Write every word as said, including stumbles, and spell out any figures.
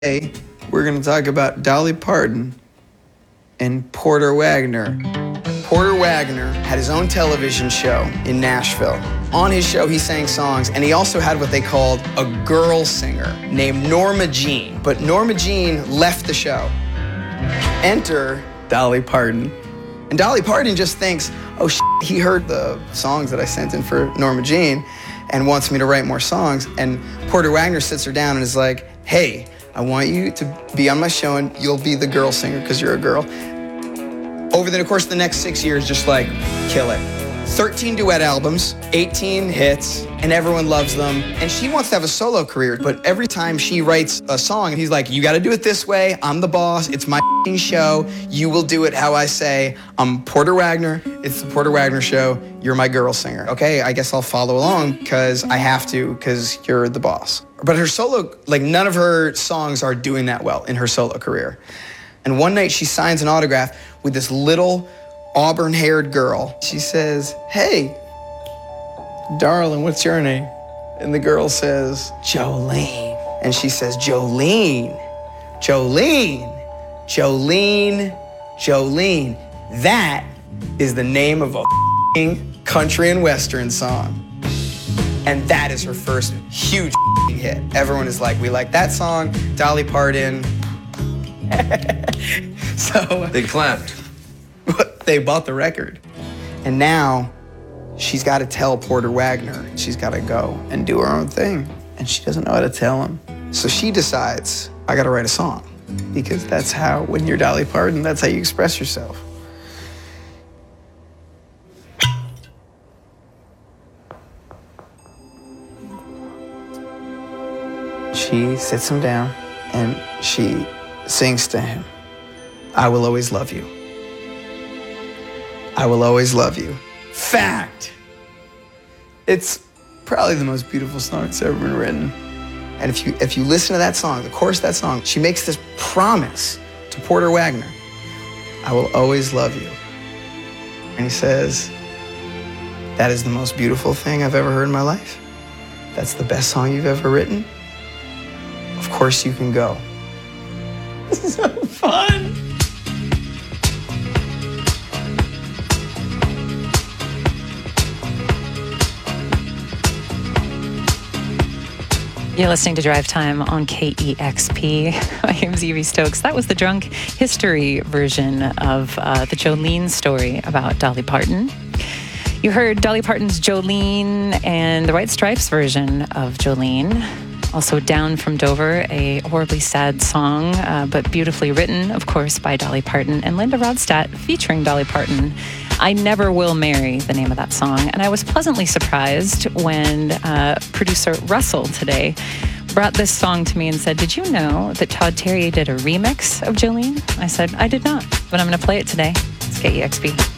Today, we're going to talk about Dolly Parton and Porter Wagoner. Porter Wagoner had his own television show in Nashville. On his show, he sang songs, and he also had what they called a girl singer named Norma Jean. But Norma Jean left the show. Enter Dolly Parton. And Dolly Parton just thinks, oh, shit, he heard the songs that I sent in for Norma Jean and wants me to write more songs. And Porter Wagoner sits her down and is like, hey, I want you to be on my show and you'll be the girl singer because you're a girl. Over the course of the next six years, just like, kill it. thirteen duet albums, eighteen hits, and everyone loves them. And she wants to have a solo career, but every time she writes a song, he's like, you gotta do it this way, I'm the boss, it's my show, you will do it how I say. I'm Porter Wagoner, it's the Porter Wagoner show, you're my girl singer. Okay, I guess I'll follow along because I have to, because you're the boss. But her solo, like none of her songs are doing that well in her solo career. And one night she signs an autograph with this little auburn-haired girl. She says, hey, darling, what's your name? And the girl says, Jolene. And she says, Jolene, Jolene, Jolene, Jolene. That is the name of a country and western song. And that is her first huge hit. Everyone is like, we like that song, Dolly Parton. So they clapped. They bought the record. And now she's got to tell Porter Wagoner she's got to go and do her own thing. And she doesn't know how to tell him. So she decides, I got to write a song. Because that's how, when you're Dolly Parton, that's how you express yourself. She sits him down and she sings to him, I will always love you. I will always love you. Fact. It's probably the most beautiful song that's ever been written. And if you if you listen to that song, the chorus of that song, she makes this promise to Porter Wagoner, I will always love you. And he says, that is the most beautiful thing I've ever heard in my life. That's the best song you've ever written. Of course you can go. This is so fun. You're listening to Drive Time on K E X P. My name's Evie Stokes. That was the drunk history version of uh, the Jolene story about Dolly Parton. You heard Dolly Parton's Jolene and the White Stripes version of Jolene. Also Down from Dover, a horribly sad song, uh, but beautifully written, of course, by Dolly Parton. And Linda Ronstadt featuring Dolly Parton. I Never Will Marry, the name of that song. And I was pleasantly surprised when uh, producer Russell today brought this song to me and said, did you know that Todd Terry did a remix of Jolene? I said, I did not, but I'm going to play it today. It's K E X P.